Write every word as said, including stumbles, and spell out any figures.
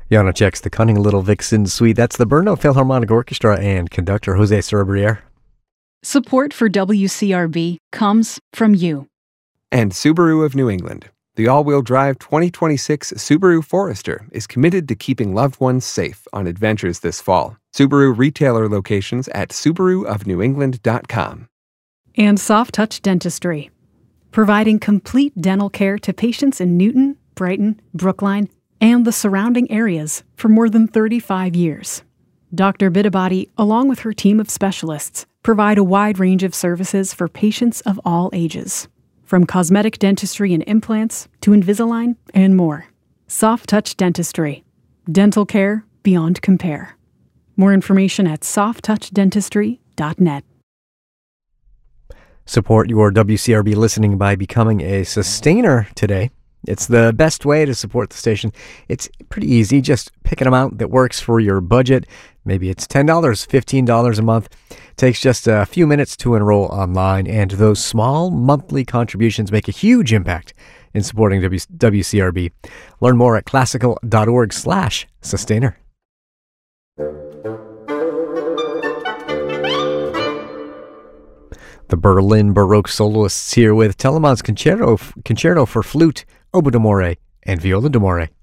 Janacek's The Cunning Little Vixen Suite. That's the Brno Philharmonic Orchestra and conductor Jose Cerebriere. Support for W C R B comes from you. And Subaru of New England. The all-wheel drive twenty twenty-six Subaru Forester is committed to keeping loved ones safe on adventures this fall. Subaru retailer locations at subaru of new england dot com. And Soft Touch Dentistry, providing complete dental care to patients in Newton, Brighton, Brookline, and the surrounding areas for more than thirty-five years. Doctor Bitabati, along with her team of specialists, provide a wide range of services for patients of all ages, from cosmetic dentistry and implants to Invisalign and more. Soft Touch Dentistry, dental care beyond compare. More information at soft touch dentistry dot net. Support your W C R B listening by becoming a sustainer today. It's the best way to support the station. It's pretty easy. Just pick an amount that works for your budget. Maybe it's ten dollars, fifteen dollars a month. It takes just a few minutes to enroll online, and those small monthly contributions make a huge impact in supporting W C R B. Learn more at classical.org slash sustainer. The Berlin Baroque soloists here with Telemann's Concerto, Concerto for Flute, Oboe d'Amore, and Viola d'Amore.